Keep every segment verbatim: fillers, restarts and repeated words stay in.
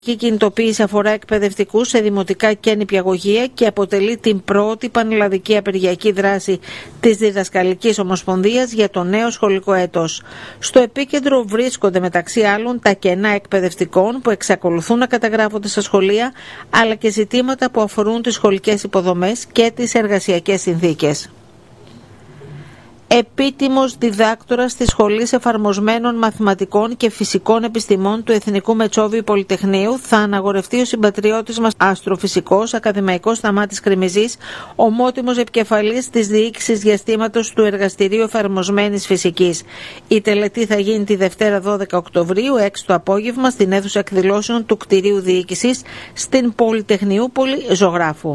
Η κινητοποίηση αφορά εκπαιδευτικούς σε δημοτικά και νηπιαγωγεία και αποτελεί την πρώτη πανελλαδική απεργιακή δράση της Διδασκαλικής Ομοσπονδίας για το νέο σχολικό έτος. Στο επίκεντρο βρίσκονται μεταξύ άλλων τα κενά εκπαιδευτικών που εξακολουθούν να καταγράφονται στα σχολεία, αλλά και ζητήματα που αφορούν τις σχολικές υποδομές και τις εργασιακές συνθήκες. Επίτιμος διδάκτορας της Σχολής Εφαρμοσμένων Μαθηματικών και Φυσικών Επιστημών του Εθνικού Μετσόβιου Πολυτεχνείου θα αναγορευτεί ο συμπατριώτης μας αστροφυσικός ακαδημαϊκός Σταμάτης Κρημιζής, ομότιμος επικεφαλής της διοίκησης διαστήματος του Εργαστηρίου Εφαρμοσμένης Φυσικής. Η τελετή θα γίνει τη Δευτέρα δώδεκα Οκτωβρίου, έξι το απόγευμα, στην αίθουσα εκδηλώσεων του κτηρίου διοίκησης στην Πολυτεχνιούπολη Ζωγράφου.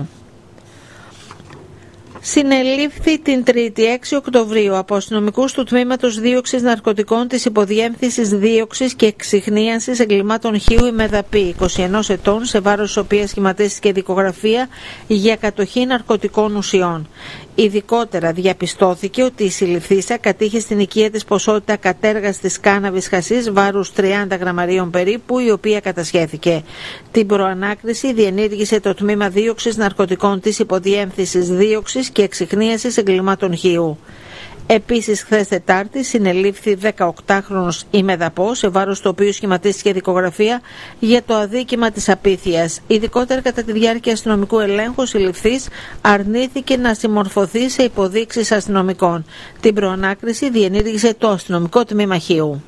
Συνελήφθη την Τρίτη έξι Οκτωβρίου από αστυνομικούς του Τμήματος Δίωξης Ναρκωτικών της Υποδιεύθυνσης Δίωξης και Εξιχνίανσης Εγκλημάτων Χείου η Μεδαπή, είκοσι ενός ετών, σε βάρος της οποίας σχηματίστηκε δικογραφία για κατοχή ναρκωτικών ουσιών. Ειδικότερα διαπιστώθηκε ότι η συλληφθήσα κατήχε στην οικία της ποσότητα κατέργαστης κάναβης χασίς βάρους τριάντα γραμμαρίων περίπου, η οποία κατασχέθηκε. Την προανάκριση διενήργησε το Τμήμα Δίωξης Ναρκωτικών της Υποδιεύθυνσης Δίωξης και Εξιχνίανσης Εγκλημάτων Χείου. Επίσης, χθες Τετάρτη συνελήφθη δεκαοκτάχρονος ημεδαπός, σε βάρος του οποίου σχηματίστηκε δικογραφία για το αδίκημα της απίθειας. Ειδικότερα, κατά τη διάρκεια αστυνομικού ελέγχου, ο συλληφθής αρνήθηκε να συμμορφωθεί σε υποδείξεις αστυνομικών. Την προανάκριση διενήργησε το αστυνομικό τμήμα Χείου.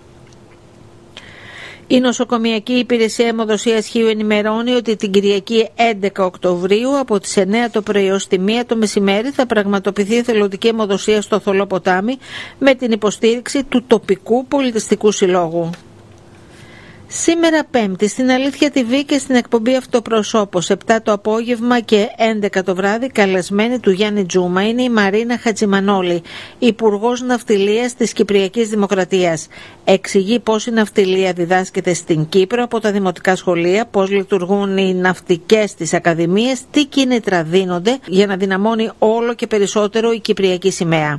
Η Νοσοκομιακή Υπηρεσία Αιμοδοσίας Χείου ενημερώνει ότι την Κυριακή έντεκα Οκτωβρίου από τις εννέα το πρωί ως τη μία το μεσημέρι θα πραγματοποιηθεί εθελοντική αιμοδοσία στο Θολό Ποτάμι με την υποστήριξη του τοπικού πολιτιστικού συλλόγου. Σήμερα Πέμπτη στην Αλήθεια τι βι και στην εκπομπή Αυτοπροσώπος επτά το απόγευμα και έντεκα το βράδυ, καλεσμένη του Γιάννη Τζούμα είναι η Μαρίνα Χατζημανόλη, Υπουργός Ναυτιλίας της Κυπριακής Δημοκρατίας. Εξηγεί πώς η ναυτιλία διδάσκεται στην Κύπρο από τα δημοτικά σχολεία, πώς λειτουργούν οι ναυτικές της ακαδημίες, τι κίνητρα δίνονται για να δυναμώνει όλο και περισσότερο η Κυπριακή σημαία.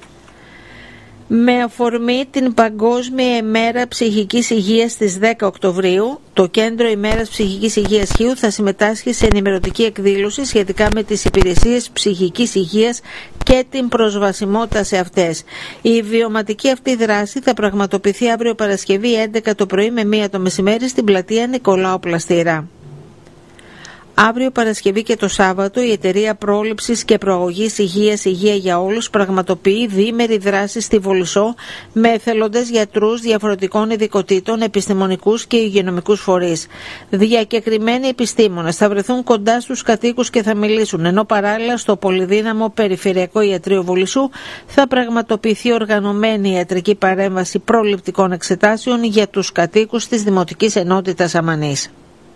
Με αφορμή την Παγκόσμια ημέρα ψυχικής υγείας στις δέκα Οκτωβρίου, το Κέντρο ημέρας ψυχικής υγείας Χείου θα συμμετάσχει σε ενημερωτική εκδήλωση σχετικά με τις υπηρεσίες ψυχικής υγείας και την προσβασιμότητα σε αυτές. Η βιωματική αυτή δράση θα πραγματοποιηθεί αύριο Παρασκευή έντεκα το πρωί με μία το μεσημέρι στην πλατεία Νικολάου Πλαστήρα. Αύριο Παρασκευή και το Σάββατο η Εταιρεία Πρόληψης και Προαγωγής Υγείας Υγεία για Όλους πραγματοποιεί διήμερη δράση στη Βολισσό με εθελοντές γιατρούς διαφορετικών ειδικοτήτων, επιστημονικούς και υγειονομικούς φορείς. Διακεκριμένοι επιστήμονες θα βρεθούν κοντά στους κατοίκους και θα μιλήσουν, ενώ παράλληλα στο πολυδύναμο Περιφερειακό Ιατρείο Βολισσού θα πραγματοποιηθεί οργανωμένη ιατρική παρέμβαση προληπτικών εξετάσεων για τους κατοίκους της Δημοτικής Ενότητας Αμανής.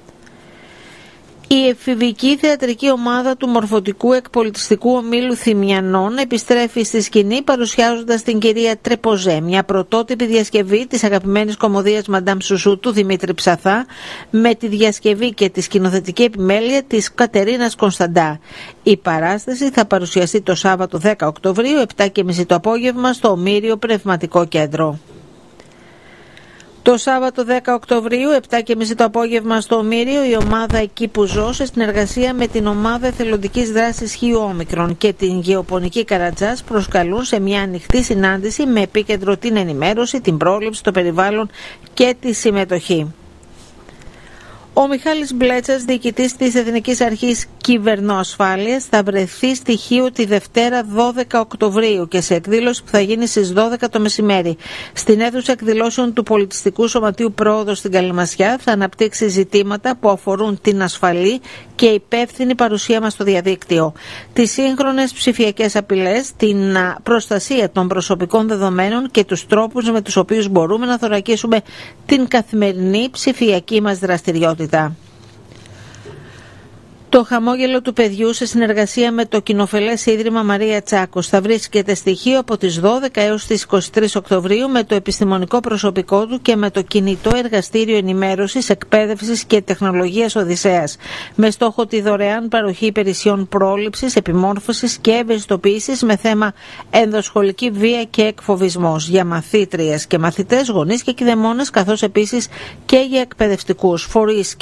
Η εφηβική θεατρική ομάδα του Μορφωτικού Εκπολιτιστικού Ομίλου Θυμιανών επιστρέφει στη σκηνή παρουσιάζοντας την κυρία Τρεποζέ, μια πρωτότυπη διασκευή της αγαπημένης κωμωδίας Μαντάμ Σουσού του Δημήτρη Ψαθά, με τη διασκευή και τη σκηνοθετική επιμέλεια της Κατερίνας Κωνσταντά. Η παράσταση θα παρουσιαστεί το Σάββατο δέκα Οκτωβρίου, επτά και μισή το απόγευμα, στο Ομήριο Πνευματικό Κέντρο. Το Σάββατο δέκα Οκτωβρίου, επτά και μισή το απόγευμα στο Ομήριο, η ομάδα Εκεί που ζω, σε συνεργασία με την ομάδα εθελοντικής δράσης Χίου Όμικρον και την Γεωπονική Καρατζάς, προσκαλούν σε μια ανοιχτή συνάντηση με επίκεντρο την ενημέρωση, την πρόληψη, το περιβάλλον και τη συμμετοχή. Ο Μιχάλης Μπλέτσας, διοικητής της Εθνικής Αρχής Κυβερνοασφάλειας, θα βρεθεί στη Χίου τη Δευτέρα δώδεκα Οκτωβρίου και σε εκδήλωση που θα γίνει στις δώδεκα το μεσημέρι. Στην αίθουσα εκδηλώσεων του Πολιτιστικού Σωματείου Πρόοδος στην Καλυμασιά θα αναπτύξει ζητήματα που αφορούν την ασφαλή και υπεύθυνη παρουσία μας στο διαδίκτυο, τις σύγχρονες ψηφιακές απειλές, την προστασία των προσωπικών δεδομένων και τους τρόπους με τους οποίους μπορούμε να θωρακίσουμε την καθημερινή ψηφιακή μας δραστηριότητα. Το χαμόγελο του παιδιού σε συνεργασία με το κοινοφελές Ίδρυμα Μαρία Τσάκος θα βρίσκεται στοιχείο από τις δώδεκα έως τις είκοσι τρεις Οκτωβρίου με το επιστημονικό προσωπικό του και με το κινητό εργαστήριο ενημέρωσης, εκπαίδευσης και τεχνολογίας Οδυσσέας, με στόχο τη δωρεάν παροχή υπηρεσιών πρόληψης, επιμόρφωσης και ευαισθητοποίησης με θέμα ενδοσχολική βία και εκφοβισμός για μαθήτριες και μαθητές, γονείς και κηδεμόνες, καθώς επίσης και για εκπαιδευτικούς φορείς